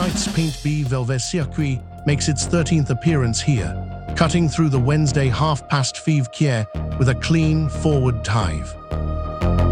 Sites Paint B Velvet Circuit makes its 13th appearance here, cutting through the Wednesday 5 past 5 with a clean forward dive.